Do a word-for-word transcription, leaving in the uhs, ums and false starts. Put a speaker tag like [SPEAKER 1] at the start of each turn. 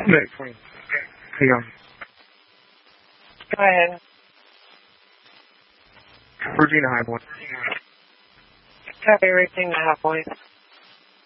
[SPEAKER 1] Right, fine. Yeah.
[SPEAKER 2] Go ahead.
[SPEAKER 1] Virginia High Point.
[SPEAKER 2] Copy, reaching the High Point.